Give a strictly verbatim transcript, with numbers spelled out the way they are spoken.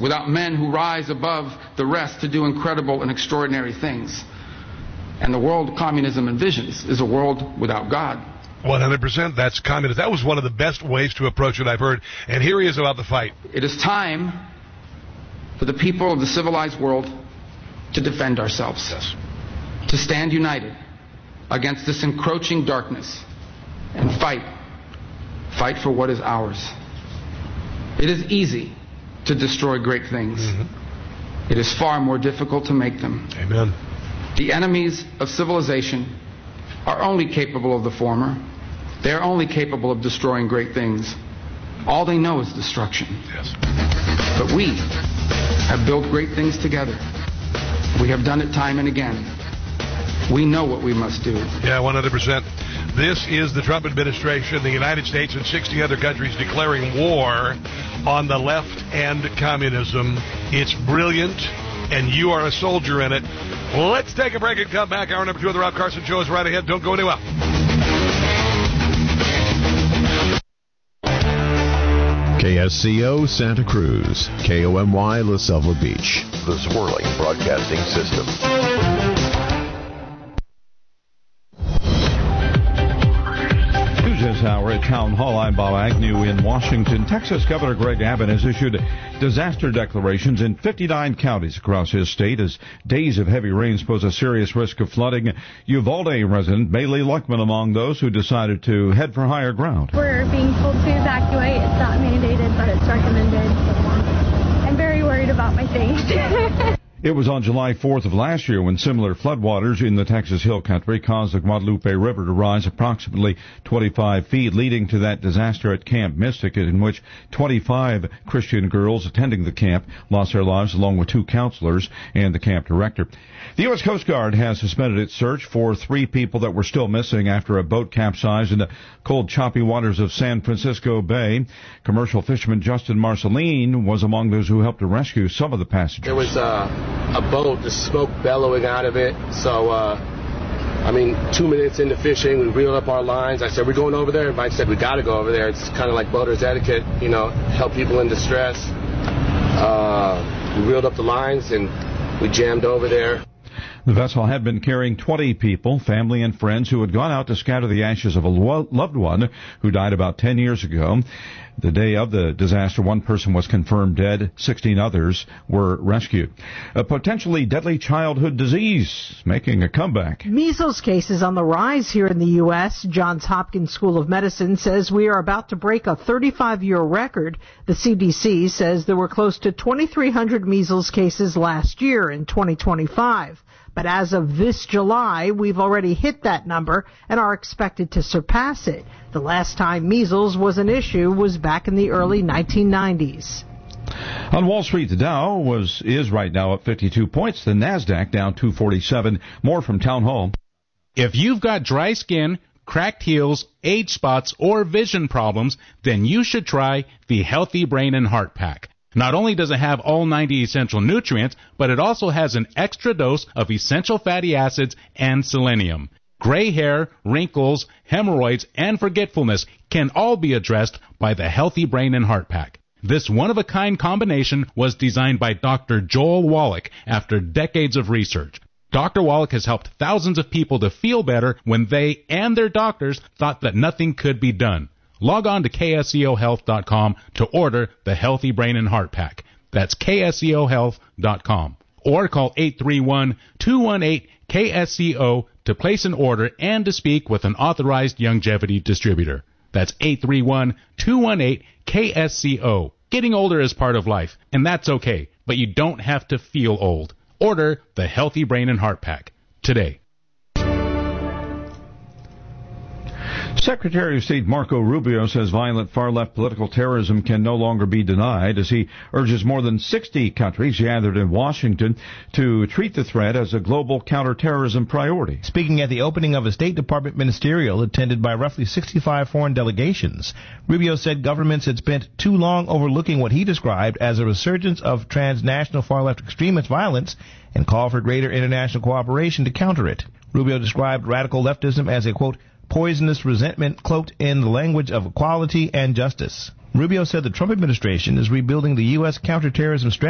without men who rise above the rest to do incredible and extraordinary things. And the world communism envisions is a world without God. one hundred percent. That's communist. That was one of the best ways to approach it I've heard. And here he is about the fight. It is time for the people of the civilized world to defend ourselves, Yes. to stand united against this encroaching darkness and fight, fight for what is ours. It is easy to destroy great things. Mm-hmm. It is far more difficult to make them. Amen. The enemies of civilization are only capable of the former. They are only capable of destroying great things. All they know is destruction. Yes. But we have built great things together. We have done it time and again. We know what we must do. Yeah, one hundred percent. This is the Trump administration, the United States and sixty other countries declaring war on the left and communism. It's brilliant, and you are a soldier in it. Let's take a break and come back. Hour number two of the Rob Carson Show is right ahead. Don't go anywhere. K S C O Santa Cruz, K O M Y La Selva Beach, the Swirling Broadcasting System. This hour at Town Hall, I'm Bob Agnew in Washington. Texas Governor Greg Abbott has issued disaster declarations in fifty-nine counties across his state as days of heavy rains pose a serious risk of flooding. Uvalde resident Bailey Luckman among those who decided to head for higher ground. We're being told to evacuate. It's not mandated, but it's recommended. I'm very worried about my things. It was on July fourth of last year when similar floodwaters in the Texas Hill Country caused the Guadalupe River to rise approximately twenty-five feet, leading to that disaster at Camp Mystic, in which twenty-five Christian girls attending the camp lost their lives, along with two counselors and the camp director. The U S Coast Guard has suspended its search for three people that were still missing after a boat capsized in the cold, choppy waters of San Francisco Bay. Commercial fisherman Justin Marceline was among those who helped to rescue some of the passengers. There was uh, a boat, the smoke bellowing out of it. So, uh, I mean, two minutes into fishing, we reeled up our lines. I said, we're going over there. Everybody said, we got to go over there. It's kind of like boaters etiquette, you know, help people in distress. Uh, we reeled up the lines and we jammed over there. The vessel had been carrying twenty people, family and friends, who had gone out to scatter the ashes of a loved one who died about ten years ago. The day of the disaster, one person was confirmed dead. sixteen others were rescued. A potentially deadly childhood disease making a comeback. Measles cases on the rise here in the U S Johns Hopkins School of Medicine says we are about to break a thirty-five-year record. The C D C says there were close to twenty-three hundred measles cases last year in twenty twenty-five. But as of this July, we've already hit that number and are expected to surpass it. The last time measles was an issue was back in the early nineteen nineties. On Wall Street, the Dow was is right now up fifty-two points. The NASDAQ down two forty-seven. More from Town Hall. If you've got dry skin, cracked heels, age spots, or vision problems, then you should try the Healthy Brain and Heart Pack. Not only does it have all ninety essential nutrients, but it also has an extra dose of essential fatty acids and selenium. Gray hair, wrinkles, hemorrhoids, and forgetfulness can all be addressed by the Healthy Brain and Heart Pack. This one-of-a-kind combination was designed by Doctor Joel Wallach after decades of research. Doctor Wallach has helped thousands of people to feel better when they and their doctors thought that nothing could be done. Log on to K S E O health dot com to order the Healthy Brain and Heart Pack. That's K S E O health dot com. Or call eight three one, two one eight, K S E O to place an order and to speak with an authorized longevity distributor. That's eight three one, two one eight, K S E O. Getting older is part of life, and that's okay, but you don't have to feel old. Order the Healthy Brain and Heart Pack today. Secretary of State Marco Rubio says violent far-left political terrorism can no longer be denied as he urges more than sixty countries gathered in Washington to treat the threat as a global counterterrorism priority. Speaking at the opening of a State Department ministerial attended by roughly sixty-five foreign delegations, Rubio said governments had spent too long overlooking what he described as a resurgence of transnational far-left extremist violence and called for greater international cooperation to counter it. Rubio described radical leftism as a, quote, poisonous resentment cloaked in the language of equality and justice. Rubio said the Trump administration is rebuilding the U S counterterrorism strategy